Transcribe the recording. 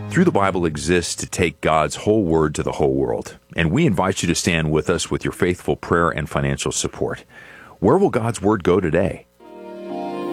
Through the Bible exists to take God's whole word to the whole world, and we invite you to stand with us with your faithful prayer and financial support. Where will God's word go today?